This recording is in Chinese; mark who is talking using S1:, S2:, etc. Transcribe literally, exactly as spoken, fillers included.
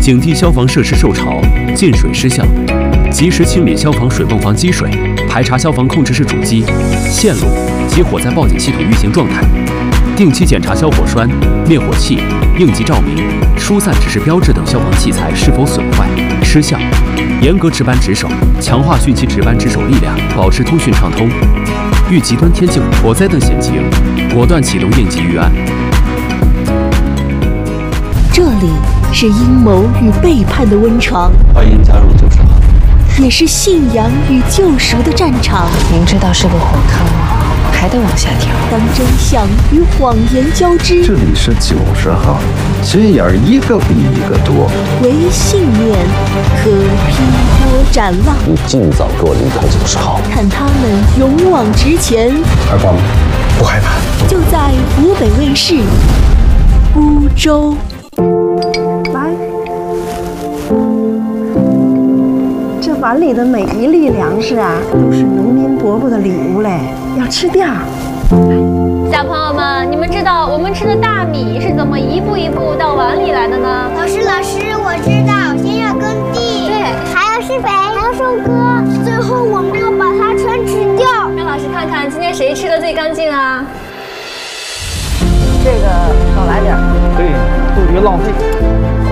S1: 警惕消防设施受潮、进水失效，及时清理消防水泵房积水，排查消防控制室主机、线路及火灾报警系统运行状态，定期检查消火栓、灭火器、应急照明、疏散指示标志等消防器材是否损坏、失效，严格值班值守，强化汛期值班值守力量，保持通讯畅通。遇极端天气、火灾等险情，果断启动应急预案。
S2: 这里是阴谋与背叛的温床，
S3: 欢迎加入九十号，
S2: 也是信仰与救赎的战场。
S4: 明知道是个火坑，还得往下跳。
S2: 当真相与谎言交织，
S5: 这里是九十号，心眼儿一个比一个多。
S2: 唯信念可劈波斩浪。
S3: 你尽早给我离开九十号，
S2: 看他们勇往直前。
S5: 害怕吗？不害怕。
S2: 就在湖北卫视孤舟。
S6: 来，这碗里的每一粒粮食啊，都是农民伯伯的礼物嘞，要吃掉。
S7: 小朋友们，你们知道我们吃的大米是怎么一步一步到碗里来的呢？
S8: 老师，老师，我知道，先要耕地，
S7: 对，
S8: 还要施肥，还要收割，最后我们要把它全吃掉。
S7: 让老师看看今天谁吃的最干净啊？
S9: 这个少来点，
S3: 对，不别浪费。